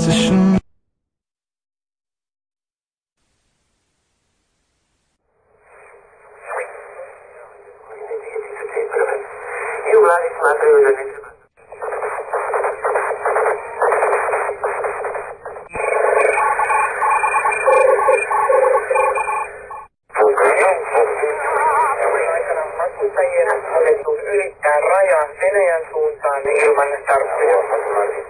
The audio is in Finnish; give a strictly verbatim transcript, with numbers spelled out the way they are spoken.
competition. Matkustajien annettu ylittää rajan Venäjän suuntaan ilman starttia.